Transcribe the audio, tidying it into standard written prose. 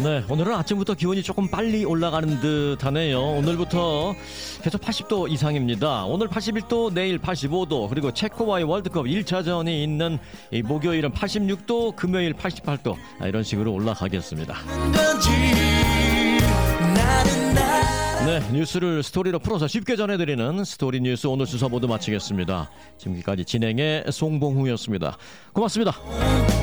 네, 오늘은 아침부터 기온이 조금 빨리 올라가는 듯하네요. 오늘부터 계속 80도 이상입니다. 오늘 81도, 내일 85도, 그리고 체코와의 월드컵 1차전이 있는 이 목요일은 86도, 금요일 88도, 이런 식으로 올라가겠습니다. 네, 뉴스를 스토리로 풀어서 쉽게 전해드리는 스토리 뉴스 오늘 순서 모두 마치겠습니다. 지금까지 진행의 송봉후였습니다. 고맙습니다.